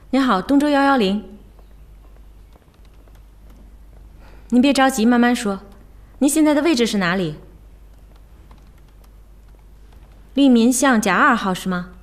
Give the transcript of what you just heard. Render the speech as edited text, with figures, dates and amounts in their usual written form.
您好，东周110。您别着急，慢慢说。您现在的位置是哪里？利民巷甲2号是吗？